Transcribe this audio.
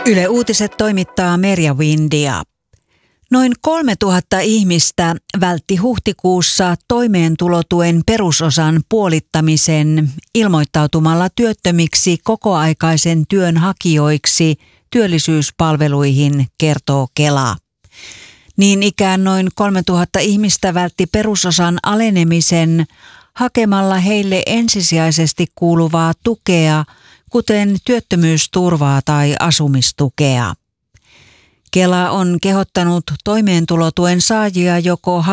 Yle Uutiset toimittaa Merja Windia. Noin 3000 ihmistä vältti huhtikuussa toimeentulotuen perusosan puolittamisen ilmoittautumalla työttömiksi kokoaikaisen työn hakijoiksi työllisyyspalveluihin, kertoo Kela. Niin ikään noin 3000 ihmistä vältti perusosan alenemisen hakemalla heille ensisijaisesti kuuluvaa tukea, kuten työttömyysturvaa tai asumistukea. Kela on kehottanut toimeentulotuen saajia joko